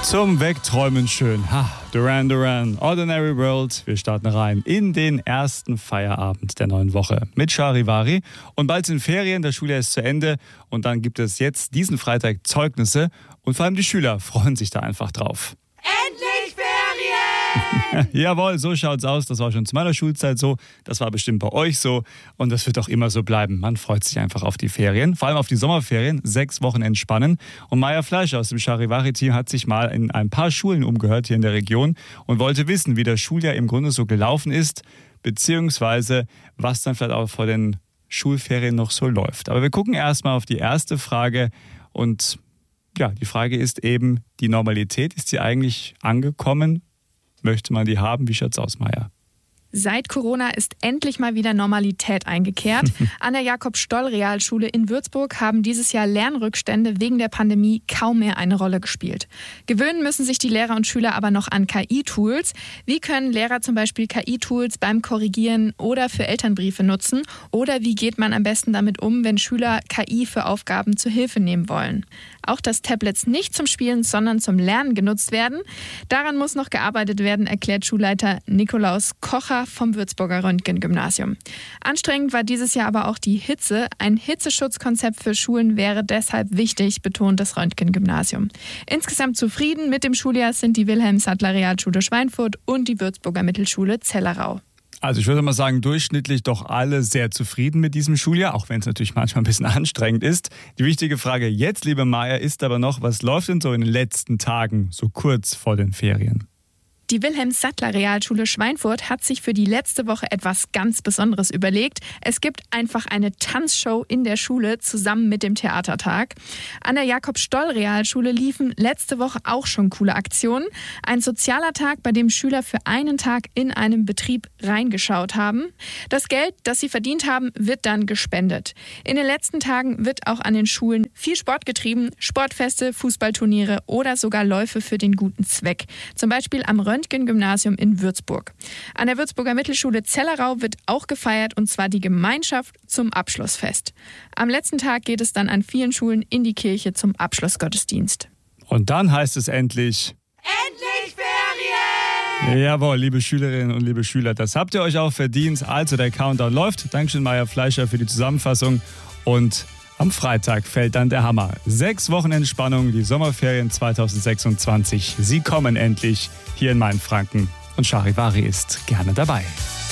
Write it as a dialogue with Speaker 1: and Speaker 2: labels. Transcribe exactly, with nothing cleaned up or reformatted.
Speaker 1: Zum Wegträumen schön. Ha, Duran Duran, Ordinary World. Wir starten rein in den ersten Feierabend der neuen Woche mit Charivari. Und bald sind Ferien, das Schuljahr ist zu Ende. Und dann gibt es jetzt diesen Freitag Zeugnisse. Und vor allem die Schüler freuen sich da einfach drauf.
Speaker 2: Endlich Ferien!
Speaker 1: Jawohl, so schaut's aus. Das war schon zu meiner Schulzeit so. Das war bestimmt bei euch so. Und das wird auch immer so bleiben. Man freut sich einfach auf die Ferien. Vor allem auf die Sommerferien. Sechs Wochen entspannen. Und Maya Fleischer aus dem Charivari-Team hat sich mal in ein paar Schulen umgehört hier in der Region und wollte wissen, wie das Schuljahr im Grunde so gelaufen ist, beziehungsweise was dann vielleicht auch vor den Schulferien noch so läuft. Aber wir gucken erstmal auf die erste Frage. Und ja, die Frage ist eben, die Normalität, ist sie eigentlich angekommen? Möchte man die haben? Wie schaut's aus, Maya?
Speaker 3: Seit Corona ist endlich mal wieder Normalität eingekehrt. An der Jakob-Stoll-Realschule in Würzburg haben dieses Jahr Lernrückstände wegen der Pandemie kaum mehr eine Rolle gespielt. Gewöhnen müssen sich die Lehrer und Schüler aber noch an K I-Tools. Wie können Lehrer zum Beispiel K I-Tools beim Korrigieren oder für Elternbriefe nutzen? Oder wie geht man am besten damit um, wenn Schüler K I für Aufgaben zur Hilfe nehmen wollen? Auch dass Tablets nicht zum Spielen, sondern zum Lernen genutzt werden. Daran muss noch gearbeitet werden, erklärt Schulleiter Nikolaus Kocher vom Würzburger Röntgen-Gymnasium. Anstrengend war dieses Jahr aber auch die Hitze. Ein Hitzeschutzkonzept für Schulen wäre deshalb wichtig, betont das Röntgen-Gymnasium. Insgesamt zufrieden mit dem Schuljahr sind die Wilhelm-Sattler-Realschule Schweinfurt und die Würzburger Mittelschule Zellerau.
Speaker 1: Also ich würde mal sagen, durchschnittlich doch alle sehr zufrieden mit diesem Schuljahr, auch wenn es natürlich manchmal ein bisschen anstrengend ist. Die wichtige Frage jetzt, liebe Maya, ist aber noch, was läuft denn so in den letzten Tagen, so kurz vor den Ferien?
Speaker 3: Die Wilhelm-Sattler-Realschule Schweinfurt hat sich für die letzte Woche etwas ganz Besonderes überlegt. Es gibt einfach eine Tanzshow in der Schule zusammen mit dem Theatertag. An der Jakob-Stoll-Realschule liefen letzte Woche auch schon coole Aktionen. Ein sozialer Tag, bei dem Schüler für einen Tag in einem Betrieb reingeschaut haben. Das Geld, das sie verdient haben, wird dann gespendet. In den letzten Tagen wird auch an den Schulen viel Sport getrieben. Sportfeste, Fußballturniere oder sogar Läufe für den guten Zweck. Zum Beispiel am Röntgen-Gymnasium in Würzburg. An der Würzburger Mittelschule Zellerau wird auch gefeiert, und zwar die Gemeinschaft zum Abschlussfest. Am letzten Tag geht es dann an vielen Schulen in die Kirche zum Abschlussgottesdienst.
Speaker 1: Und dann heißt es endlich...
Speaker 2: Endlich Ferien!
Speaker 1: Jawohl, liebe Schülerinnen und liebe Schüler, das habt ihr euch auch verdient. Also der Countdown läuft. Dankeschön, Maya Fleischer, für die Zusammenfassung. Und am Freitag fällt dann der Hammer. Sechs Wochen Entspannung, die Sommerferien zwanzig sechsundzwanzig. Sie kommen endlich hier in Mainfranken. Und Charivari ist gerne dabei.